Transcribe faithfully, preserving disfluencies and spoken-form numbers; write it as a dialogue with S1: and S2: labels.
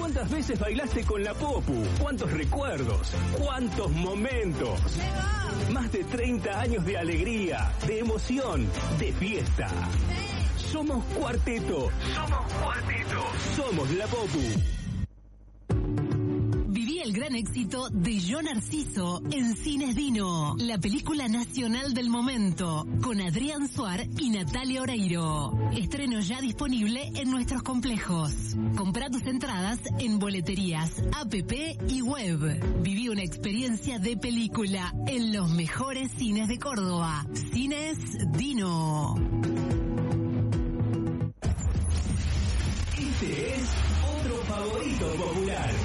S1: ¿Cuántas veces bailaste con la Popu? ¿Cuántos recuerdos? ¿Cuántos momentos? Más de treinta años de alegría, de emoción, de fiesta. Somos Cuarteto. Somos Cuarteto. Somos la Popu.
S2: Viví el gran éxito de Yo Narciso en Cines Dino, la película nacional del momento, con Adrián Suar y Natalia Oreiro. Estreno ya disponible en nuestros complejos. Comprá tus entradas en boleterías, app y web. Viví una experiencia de película en los mejores cines de Córdoba. Cines Dino.
S1: Este es otro favorito popular.